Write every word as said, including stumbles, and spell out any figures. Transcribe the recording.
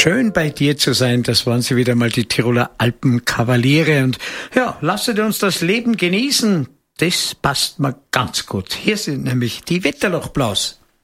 schön bei dir zu sein. Das waren sie wieder mal, die Tiroler Alpenkavaliere. Und ja, lasset uns das Leben genießen. Das passt mir ganz gut. Hier sind nämlich die Wetterlochblaus.